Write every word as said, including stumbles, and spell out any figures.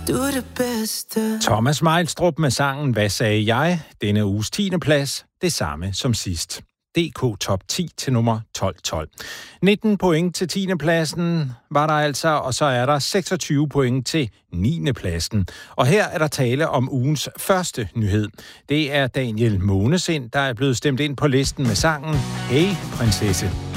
Du er det bedste. Thomas Meilstrup med sangen Hvad sagde jeg? Denne uges tiende plads, det samme som sidst. D K Top ti til nummer tolv tolv. nitten point til tiende pladsen var der altså, og så er der seksogtyve point til niende pladsen. Og her er der tale om ugens første nyhed. Det er Daniel Månesind, der er blevet stemt ind på listen med sangen Hey Prinsesse.